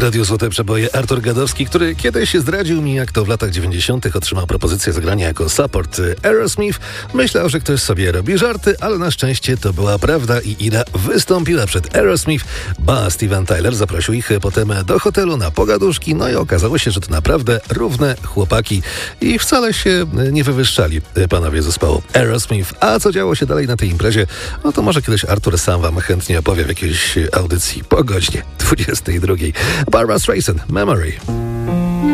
Radiu Złote Przeboje Artur Gadowski, który kiedyś zdradził mi, jak to w latach 90. otrzymał propozycję zagrania jako support Aerosmith. Myślał, że ktoś sobie robi żarty, ale na szczęście to była prawda i Ida wystąpiła przed Aerosmith, ba Steven Tyler zaprosił ich potem do hotelu na pogaduszki, no i okazało się, że to naprawdę równe chłopaki i wcale się nie wywyższali panowie zespołu Aerosmith. A co działo się dalej na tej imprezie, no to może kiedyś Artur sam wam chętnie opowie w jakiejś audycji po godzinie 22. Barbra Streisand, Memory.